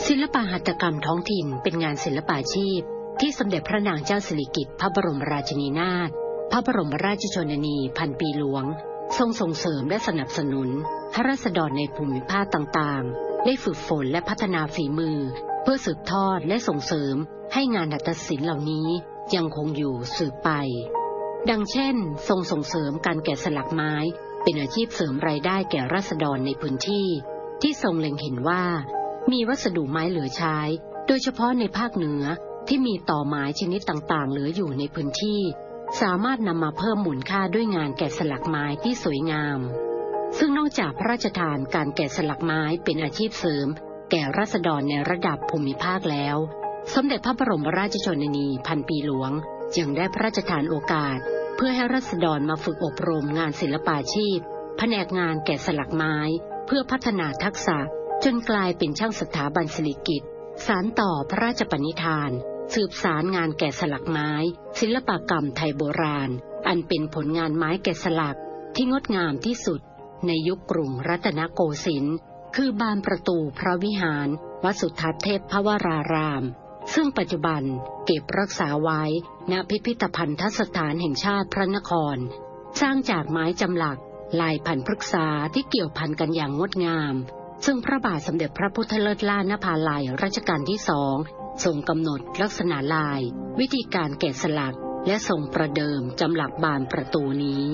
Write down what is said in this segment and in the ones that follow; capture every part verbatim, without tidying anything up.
ศิลปหัตถกรรมท้องถิ่นเป็นงานศิลปาชีพที่สมเด็จพระนางเจ้าสิริกิติ์พระบรมราชินีนาถพระบรมราชชนนีพันปีหลวงทรงส่งเสริมและสนับสนุนให้ราษฎรในภูมิภาคต่างๆได้ฝึกฝนและพัฒนาฝีมือเพื่อสืบทอดและส่งเสริมให้งานหัตถศิลป์เหล่านี้ยังคงอยู่สืบไปดังเช่นทรงส่งเสริมการแกะสลักไม้เป็นอาชีพเสริมรายได้แก่ราษฎรในพื้นที่ที่ทรงเล็งเห็นว่ามีวัสดุไม้เหลือใช้โดยเฉพาะในภาคเหนือที่มีต่อไม้ชนิดต่างๆเหลืออยู่ในพื้นที่สามารถนำมาเพิ่มมูลค่าด้วยงานแกะสลักไม้ที่สวยงามซึ่งนอกจากพระราชทานการแกะสลักไม้เป็นอาชีพเสริมแก่ราษฎรในระดับภูมิภาคแล้วสมเด็จพระบรมราชชนนีพันปีหลวงยังได้พระราชทานโอกาสเพื่อให้ราษฎรมาฝึกอบรมงานศิลปาชีพแผนกงานแกะสลักไม้เพื่อพัฒนาทักษะจนกลายเป็นช่างสถาบันสิริกิติ์สานต่อพระราชปณิธานสืบสารงานแกะสลักไม้ศิลปกรรมไทยโบราณอันเป็นผลงานไม้แกะสลักที่งดงามที่สุดในยุคกรุงรัตนโกสินทร์คือบานประตูพระวิหารวัดสุทัศน์เทพวรารามซึ่งปัจจุบันเก็บรักษาไว้ณพิพิธภัณฑสถานแห่งชาติพระนครสร้างจากไม้จำหลักลายพันธุ์พฤกษาที่เกี่ยวพันกันอย่างงดงามซึ่งพระบาทสมเด็จพระพุทธเลิศล่านภาลัยรัชกาลที่สองทรงกำหนดลักษณะลายวิธีการแกะสลักและทรงประเดิมจำหลักบานประตูนี้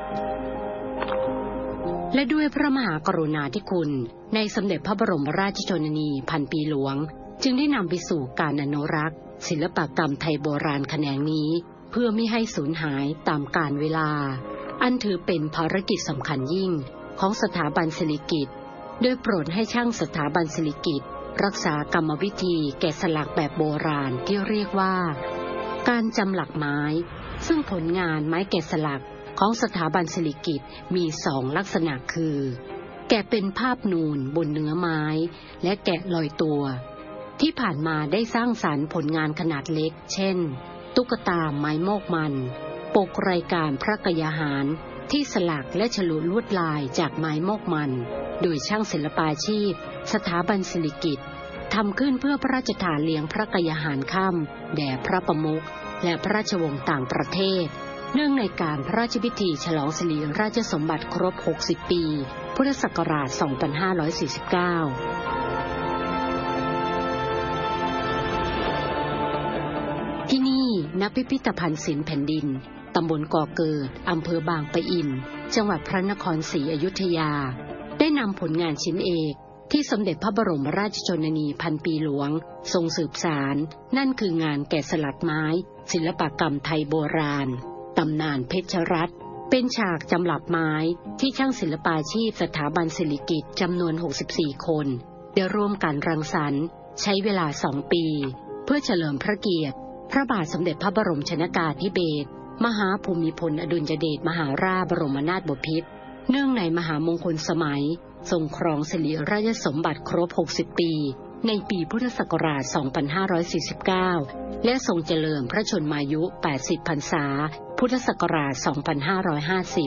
และด้วยพระมหากรุณาธิคุณในสมเด็จพระบรมราชชนนีพันปีหลวงจึงได้นำไปสู่การอนุรักษ์ศิลปกรรมไทยโบราณแขนงนี้เพื่อไม่ให้สูญหายตามกาลเวลาอันถือเป็นภารกิจสำคัญยิ่งของสถาบันสิริกิติ์โดยโปรดให้ช่างสถาบันสิริกิติ์รักษากรรมวิธีแกะสลักแบบโบราณที่เรียกว่าการจำหลักไม้ซึ่งผลงานไม้แกะสลักของสถาบันสิริกิติ์มีสองลักษณะคือแกะเป็นภาพนูนบนเนื้อไม้และแกะลอยตัวที่ผ่านมาได้สร้างสรรค์ผลงานขนาดเล็กเช่นตุ๊กตาไม้โมกมันปกรายการพระกยาหารที่สลักและฉลุลวดลายจากไม้โมกมันโดยช่างศิลปาชีพสถาบันสิริกิติ์ทำขึ้นเพื่อพระราชทานเลี้ยงพระกยาหารค่ำแด่พระประมุขและพระราชวงศ์ต่างประเทศเนื่องในการพระราชพิธีฉลองสิริราชสมบัติครบหกสิบปีพุทธศักราชสองพันห้าร้อยสี่สิบเก้าที่นี่ณพิพิธภัณฑ์ศิลป์แผ่นดินตำบลก่อเกิดอำเภอบางปะอินจังหวัดพระนครศรีอยุธยาได้นำผลงานชิ้นเอกที่สมเด็จพระบรมราชชนนีพันปีหลวงทรงสืบสารนั่นคืองานแกะสลักไม้ศิลปกรรมไทยโบราณตำนานเพชรรัตน์เป็นฉากจำหลักไม้ที่ช่างศิลปาชีพสถาบันสิริกิติ์จำนวนหกสิบสี่คนได้ร่วมกันรังสรรค์ใช้เวลาสองปีเพื่อเฉลิมพระเกียรติพระบาทสมเด็จพระบรมชนกาธิเบศรมหาภูมิพลอดุลยเดชมหาราชบรมนาถบพิตรเนื่องในมหามงคลสมัยทรงครองสิริราชสมบัติครบหกสิบปีในปีพุทธศักราชสองพันห้าร้อยสี่สิบเก้าและทรงเจริญพระชนมายุแปดสิบพรรษาพุทธศักราชสองพันห้าร้อยห้าสิบ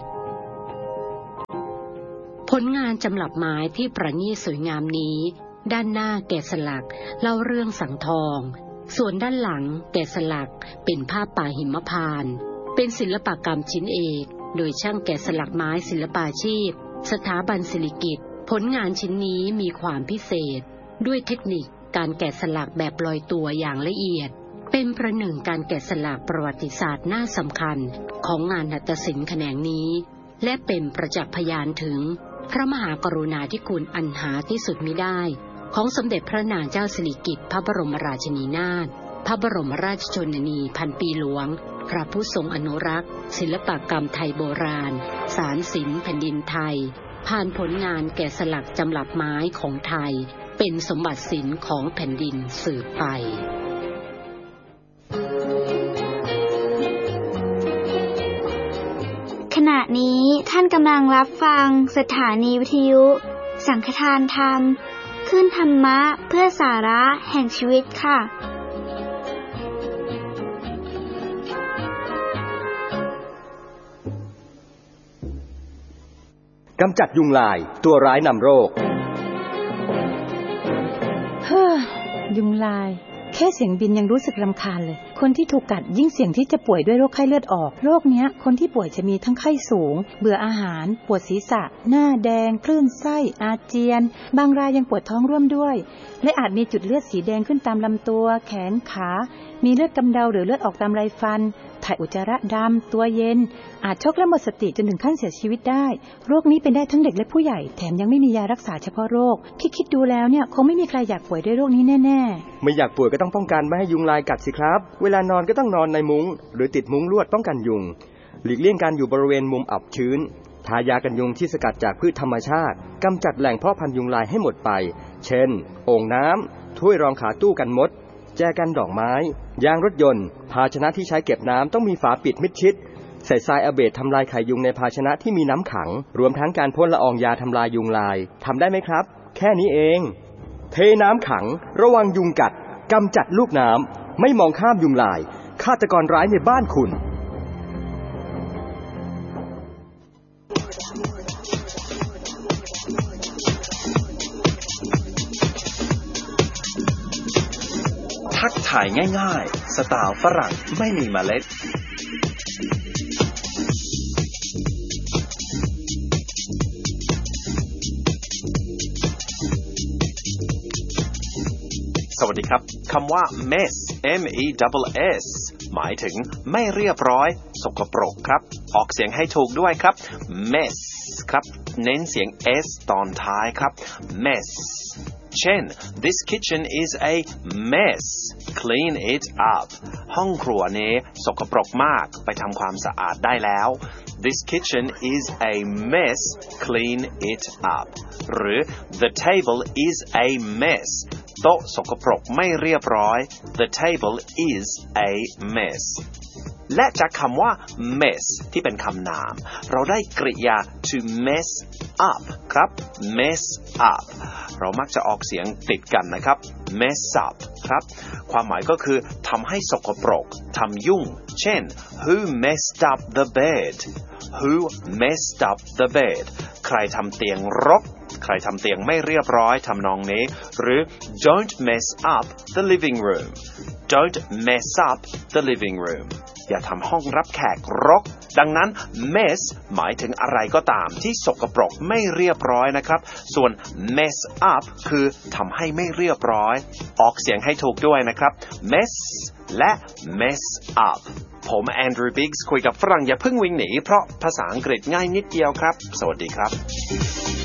ผลงานจำหลักไม้ที่ประณีตสวยงามนี้ด้านหน้าแกะสลักเล่าเรื่องสังทองส่วนด้านหลังแกะสลักเป็นภาพป่าหิมพานต์เป็นศิลปกรรมชิ้นเอกโดยช่างแกะสลักไม้ศิลปาชีพสถาบันสิริกิติ์ผลงานชิ้นนี้มีความพิเศษด้วยเทคนิคการแกะสลักแบบลอยตัวอย่างละเอียดเป็นประหนึ่งการแกะสลักประวัติศาสตร์น่าสำคัญของงานหัตถศิลป์แขนงนี้และเป็นประจักษ์พยานถึงพระมหากรุณาธิคุณอันหาที่สุดมิได้ของสมเด็จพระนางเจ้าสิริกิติ์พระบรมราชินีนาถพระบรมราชชนนีพันปีหลวงพระผู้ทรงอนุรักษ์ศิลปกรรมไทยโบราณสารศิลป์แผ่นดินไทยผ่านผลงานแกะสลักจำหลักไม้ของไทยเป็นสมบัติศิลป์ของแผ่นดินสืบไปขณะนี้ท่านกำลังรับฟังสถานีวิทยุสังฆทานธรรมขึ้นธรรมะเพื่อสาระแห่งชีวิตค่ะกำจัดยุงลายตัวร้ายนำโรคยุงลายแค่เสียงบินยังรู้สึกรำคาญเลยคนที่ถูกกัดยิ่งเสี่ยงที่จะป่วยด้วยโรคไข้เลือดออกโรคเนี้ยคนที่ป่วยจะมีทั้งไข้สูงเบื่ออาหารปวดศีรษะหน้าแดงคลื่นไส้อาเจียนบางรายยังปวดท้องร่วมด้วยและอาจมีจุดเลือดสีแดงขึ้นตามลำตัวแขนขามีเลือดกำเดาหรือเลือดออกตามไรฟันถ่ายอุจจาระดำตัวเย็นอาจช็อกและหมดสติจนถึงขั้นเสียชีวิตได้โรคนี้เป็นได้ทั้งเด็กและผู้ใหญ่แถมยังไม่มียารักษาเฉพาะโรคคิดๆดูแล้วเนี่ยคงไม่มีใครอยากป่วยด้วยโรคนี้แน่ๆไม่อยากป่วยก็ต้องป้องกันไม่ให้ยุงลายกัดสิครับเวลานอนก็ต้องนอนในมุ้งหรือติดมุ้งลวดป้องกันยุงหลีกเลี่ยงการอยู่บริเวณมุมอับชื้นทายากันยุงที่สกัดจากพืชธรรมชาติกำจัดแหล่งเพาะพันธุ์ยุงลายให้หมดไปเช่นโอ่งน้ำถ้วยรองขาตู้กันมดแจกันดอกไม้ยางรถยนต์ภาชนะที่ใช้เก็บน้ำต้องมีฝาปิดมิดชิดใส่ทรายอะเบดทำลายไข่ยุงในภาชนะที่มีน้ำขังรวมทั้งการพ่นละอองยาทำลายยุงลายทำได้ไหมครับแค่นี้เองเทน้ำขังระวังยุงกัดกำจัดลูกน้ำไม่มองข้ามยุงลายฆาตกรร้ายในบ้านคุณทักถ่ายง่ายๆสไตล์ฝรั่งไม่มีเมล็ดสวัสดีครับคำว่า mess m e s s หมายถึงไม่เรียบร้อยสกปรกครับออกเสียงให้ถูกด้วยครับ mess ครับเน้นเสียง s ตอนท้ายครับ mess เช่น this kitchen is a mess clean it up ห้องครัวนี้สกปรกมากไปทำความสะอาดได้แล้ว this kitchen is a mess clean it up หรือ the table is a messโต๊ะสกปรกไม่เรียบร้อย The table is a mess และจากคำว่า mess ที่เป็นคำนามเราได้กริยา to mess up ครับ mess up เรามักจะออกเสียงติดกันนะครับ mess up ครับความหมายก็คือทำให้สกปรกทำยุ่งเช่น Who messed up the bed Who messed up the bed ใครทำเตียงรกใครทำเตียงไม่เรียบร้อยทำนองนี้หรือ Don't mess up the living room Don't mess up the living room อย่าทำห้องรับแขกรกดังนั้น mess หมายถึงอะไรก็ตามที่สกปรกไม่เรียบร้อยนะครับส่วน mess up คือทำให้ไม่เรียบร้อยออกเสียงให้ถูกด้วยนะครับ mess และ mess up ผมแอนดรูว์ บิกส์คุยกับฝรั่งอย่าเพิ่งวิ่งหนีเพราะภาษาอังกฤษง่ายนิดเดียวครับสวัสดีครับ